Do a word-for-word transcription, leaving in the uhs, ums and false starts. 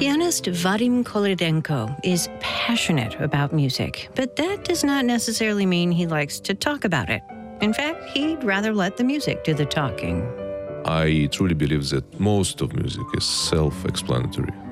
Pianist Vadim Kolodenko is passionate about music, but that does not necessarily mean he likes to talk about it. In fact, he'd rather let the music do the talking. I truly believe that most of music is self-explanatory.